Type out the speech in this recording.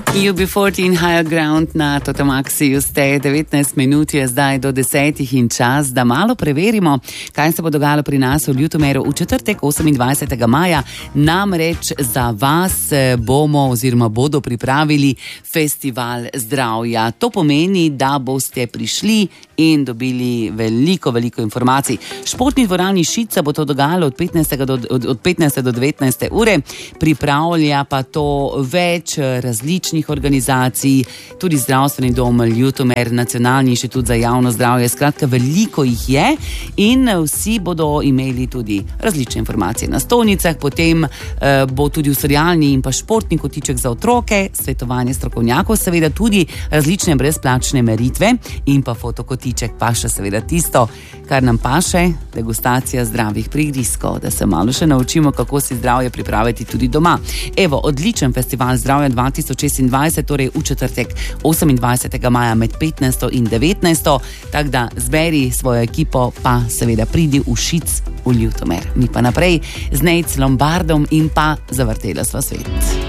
UB14 Higher Ground na Totomaxiju ste 19 minut je zdaj do 10 in čas, da malo preverimo, kaj se bo dogajalo pri nas v Ljutomeru v četrtek 28. maja. Namreč za vas bomo oziroma bodo pripravili festival zdravja. To pomeni, da boste prišli in dobili veliko informacij. Športni dvorani Šica bo to dogajalo od 15. do 19. ure. Pripravlja pa to več različnih organizacij, tudi zdravstveni dom Ljutomer, Nacionalni inštitut za javno zdravje, skratka veliko jih je in vsi bodo imeli tudi različne informacije na stojnicah, potem bo tudi ustvarjalni in pa športni kotiček za otroke, svetovanje strokovnjakov, seveda tudi različne brezplačne meritve in pa fotokotiček, pa še seveda tisto, kar nam paše, degustacija zdravih prigrizkov, da se malo še naučimo, kako si zdravje pripraviti tudi doma. Evo, odličen festival zdravja 2026, torej v četrtek 28. maja med 15. in 19. Tak da zberi svojo ekipo, pa seveda pridi v Šic v Ljutomer. Mi pa naprej z Nejc Lombardom in pa Zavrtela sva svet.